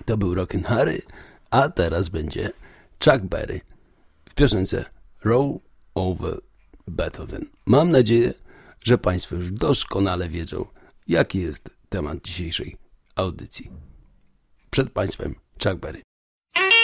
To był Rockin' Harry, a teraz będzie Chuck Berry w piosence Roll Over Beethoven. Mam nadzieję, że Państwo już doskonale wiedzą, jaki jest temat dzisiejszej audycji. Przed Państwem Chuck Berry.